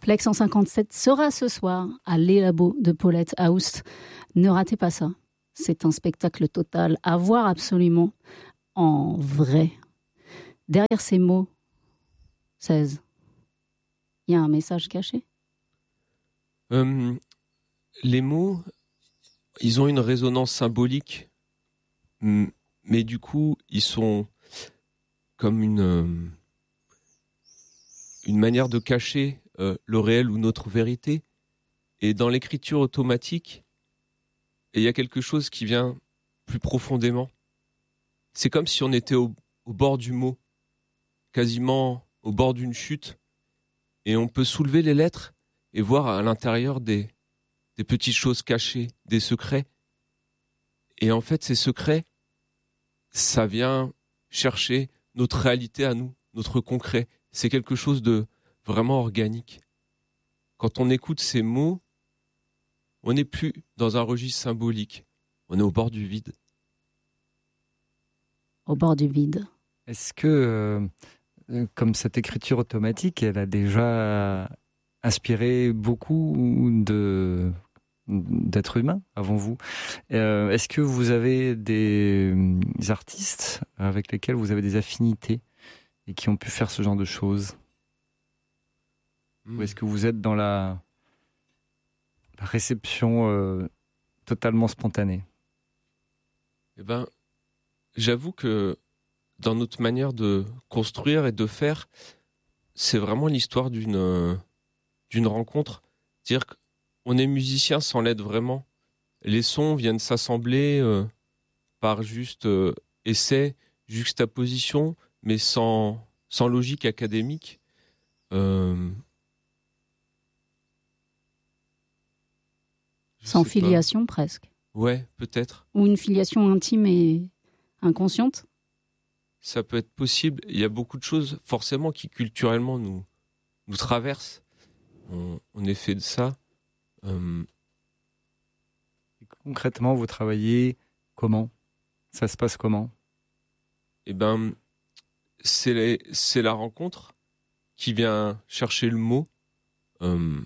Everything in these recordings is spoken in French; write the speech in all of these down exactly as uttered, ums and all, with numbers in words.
Plek cent cinquante-sept sera ce soir à Les Labos de Paulette House. Ne ratez pas ça. C'est un spectacle total à voir absolument en vrai. Derrière ces mots, seize, il y a un message caché. Euh, les mots, ils ont une résonance symbolique, mais du coup, ils sont comme une, une manière de cacher euh, le réel ou notre vérité. Et dans l'écriture automatique, il y a quelque chose qui vient plus profondément. C'est comme si on était au, au bord du mot, quasiment au bord d'une chute, et on peut soulever les lettres et voir à l'intérieur des, des petites choses cachées, des secrets. Et en fait, ces secrets, ça vient chercher notre réalité à nous, notre concret. C'est quelque chose de vraiment organique. Quand on écoute ces mots, on n'est plus dans un registre symbolique. On est au bord du vide. Au bord du vide. Est-ce que, euh, comme cette écriture automatique, elle a déjà inspiré beaucoup de, d'êtres humains avant vous ? euh, Est-ce que vous avez des artistes avec lesquels vous avez des affinités et qui ont pu faire ce genre de choses ? mmh. Ou est-ce que vous êtes dans la, la réception euh, totalement spontanée ? Eh ben, j'avoue que dans notre manière de construire et de faire, c'est vraiment l'histoire d'une, euh, d'une rencontre. C'est-à-dire qu'on est musicien sans l'être vraiment. Les sons viennent s'assembler euh, par juste euh, essai, juxtaposition, mais sans, sans logique académique. Euh... Sans filiation pas. Presque. Ouais, peut-être. Ou une filiation intime et inconsciente ? Ça peut être possible. Il y a beaucoup de choses, forcément, qui culturellement nous, nous traversent. On, on est fait de ça. Euh... Et concrètement, vous travaillez comment ? Ça se passe comment ? Eh ben, c'est, les, c'est la rencontre qui vient chercher le mot. Euh...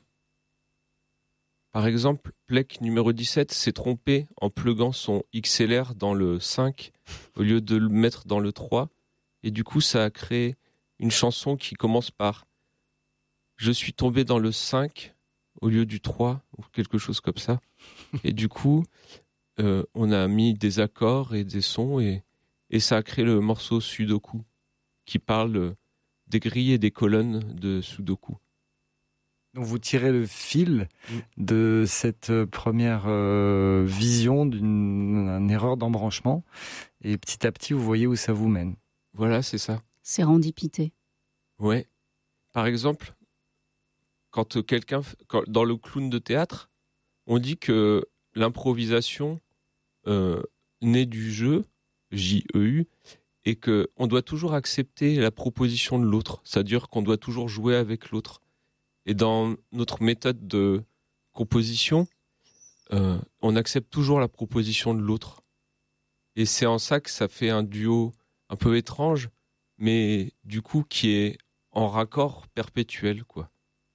Par exemple, Plek numéro dix-sept s'est trompé en pluguant son X L R dans le cinq au lieu de le mettre dans le trois. Et du coup, ça a créé une chanson qui commence par « Je suis tombé dans le cinq » au lieu du trois ou quelque chose comme ça. Et du coup, euh, on a mis des accords et des sons et, et ça a créé le morceau Sudoku qui parle des grilles et des colonnes de Sudoku. Donc vous tirez le fil de cette première euh, vision d'une erreur d'embranchement et petit à petit vous voyez où ça vous mène. Voilà, c'est ça. Sérendipité. Ouais. Par exemple, quand quelqu'un, quand, dans le clown de théâtre, on dit que l'improvisation euh, naît du jeu, J E U, et qu'on doit toujours accepter la proposition de l'autre. C'est-à-dire qu'on doit toujours jouer avec l'autre. Et dans notre méthode de composition, euh, on accepte toujours la proposition de l'autre. Et c'est en ça que ça fait un duo un peu étrange, mais du coup qui est en raccord perpétuel, quoi.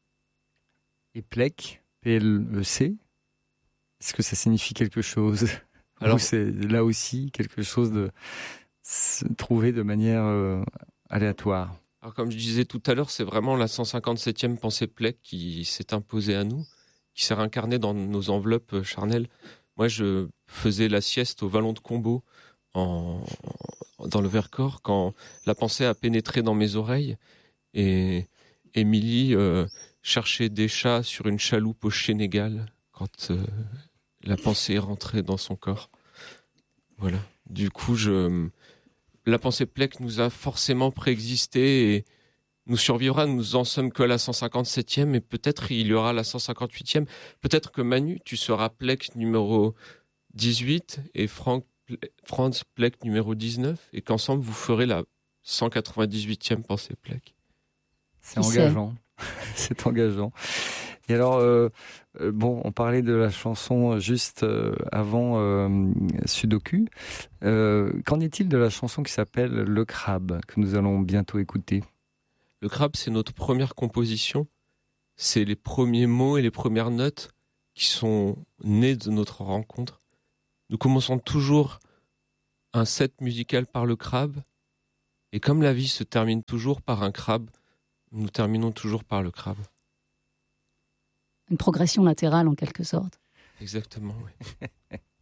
Et Plek, P L E C, est-ce que ça signifie quelque chose ? Alors, ou c'est là aussi quelque chose de trouvé de manière euh, aléatoire ? Alors, comme je disais tout à l'heure, c'est vraiment la cent cinquante-septième pensée Plek qui s'est imposée à nous, qui s'est réincarnée dans nos enveloppes charnelles. Moi, je faisais la sieste au Vallon de Combeau, en, dans le Vercors, quand la pensée a pénétré dans mes oreilles. Et Émilie euh, cherchait des chats sur une chaloupe au Sénégal, quand euh, la pensée est rentrée dans son corps. Voilà. Du coup, je... la pensée Plek nous a forcément préexisté et nous survivra. Nous en sommes que à la cent cinquante-septième et peut-être il y aura la cent cinquante-huitième. Peut-être que Manu, tu seras Plek numéro dix-huit et Franck, Franz Plek numéro dix-neuf et qu'ensemble vous ferez la cent quatre-vingt-dix-huitième pensée Plek. C'est engageant. C'est engageant. Et alors, euh, euh, bon, on parlait de la chanson juste euh, avant euh, Sudoku. Euh, qu'en est-il de la chanson qui s'appelle Le Crabe, que nous allons bientôt écouter ? Le Crabe, c'est notre première composition c'est les premiers mots et les premières notes qui sont nés de notre rencontre. Nous commençons toujours un set musical par le crabe, et comme la vie se termine toujours par un crabe, nous terminons toujours par le crabe. Une progression latérale en quelque sorte. Exactement, oui.